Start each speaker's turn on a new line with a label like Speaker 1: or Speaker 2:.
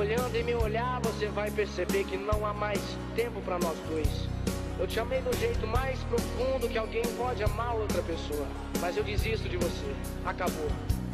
Speaker 1: Olhando em meu olhar, você vai perceber que não há mais tempo pra nós dois. Eu te amei do jeito mais profundo que alguém pode amar outra pessoa. Mas eu desisto de você. Acabou.